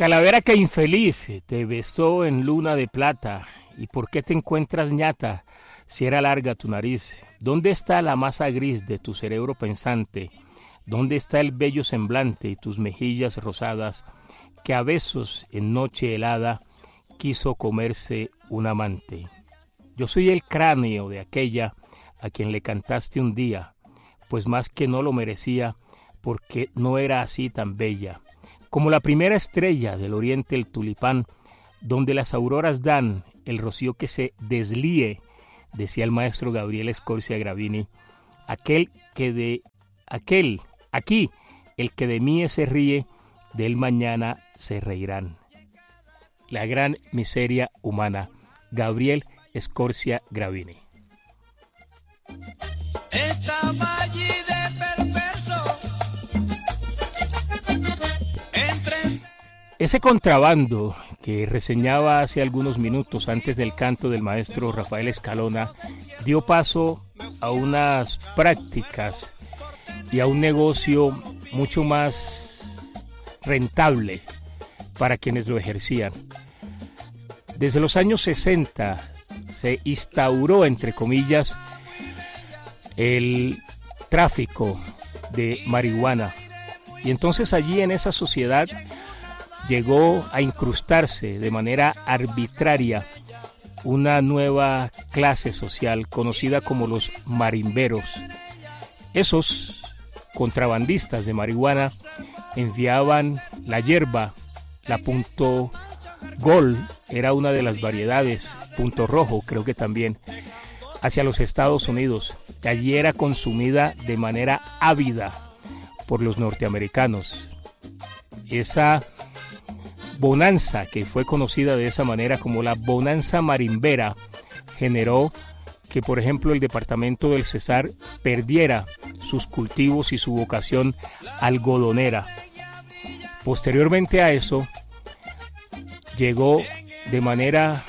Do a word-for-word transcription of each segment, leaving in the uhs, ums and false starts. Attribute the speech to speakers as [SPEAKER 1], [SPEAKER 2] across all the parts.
[SPEAKER 1] Calavera que infeliz te besó en luna de plata, ¿y por qué te encuentras ñata si era larga tu nariz? ¿Dónde está la masa gris de tu cerebro pensante? ¿Dónde está el bello semblante y tus mejillas rosadas que a besos en noche helada quiso comerse un amante? Yo soy el cráneo de aquella a quien le cantaste un día, pues más que no lo merecía, porque no era así tan bella. Como la primera estrella del oriente el tulipán, donde las auroras dan el rocío que se deslíe, decía el maestro Gabriel Escorcia Gravini, aquel que de aquel, aquí, el que de mí se ríe, de él mañana se reirán. La gran miseria humana, Gabriel Escorcia Gravini.
[SPEAKER 2] Estaba allí de perverso. Entre...
[SPEAKER 1] Ese contrabando que reseñaba hace algunos minutos antes del canto del maestro Rafael Escalona dio paso a unas prácticas y a un negocio mucho más rentable para quienes lo ejercían. Desde los años sesenta se instauró, entre comillas, el tráfico de marihuana. Y entonces allí en esa sociedad llegó a incrustarse de manera arbitraria una nueva clase social conocida como los marimberos. Esos contrabandistas de marihuana enviaban la hierba, la punto gol, era una de las variedades, punto rojo creo que también, hacia los Estados Unidos. Allí era consumida de manera ávida por los norteamericanos. Esa bonanza, que fue conocida de esa manera como la bonanza marimbera, generó que, por ejemplo, el departamento del Cesar perdiera sus cultivos y su vocación algodonera. Posteriormente a eso, llegó de manera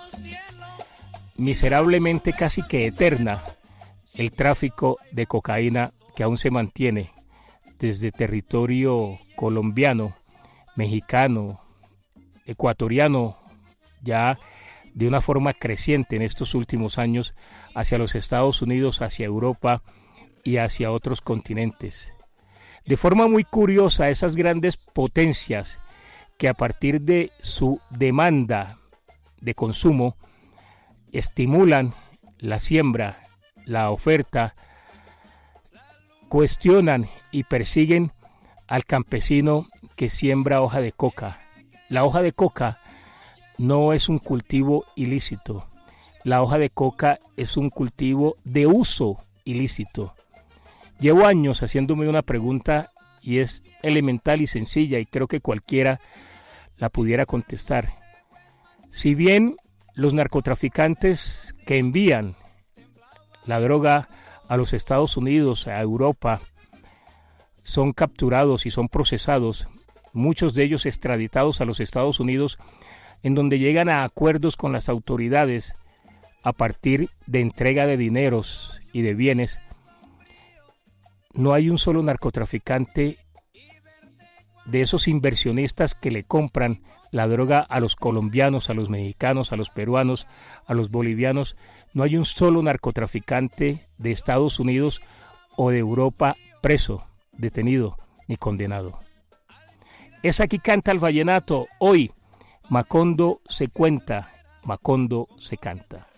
[SPEAKER 1] miserablemente casi que eterna el tráfico de cocaína, que aún se mantiene desde territorio colombiano, mexicano, ecuatoriano, ya de una forma creciente en estos últimos años hacia los Estados Unidos, hacia Europa y hacia otros continentes. De forma muy curiosa, esas grandes potencias que a partir de su demanda de consumo estimulan la siembra, la oferta, cuestionan y persiguen al campesino que siembra hoja de coca. La hoja de coca no es un cultivo ilícito. La hoja de coca es un cultivo de uso ilícito. Llevo años haciéndome una pregunta y es elemental y sencilla, y creo que cualquiera la pudiera contestar. Si bien los narcotraficantes que envían la droga a los Estados Unidos, a Europa, son capturados y son procesados, muchos de ellos extraditados a los Estados Unidos, en donde llegan a acuerdos con las autoridades a partir de entrega de dineros y de bienes, no hay un solo narcotraficante de esos inversionistas que le compran la droga a los colombianos, a los mexicanos, a los peruanos, a los bolivianos. No hay un solo narcotraficante de Estados Unidos o de Europa preso, detenido ni condenado. Es Aquí Canta el Vallenato. Hoy Macondo se cuenta, Macondo se canta.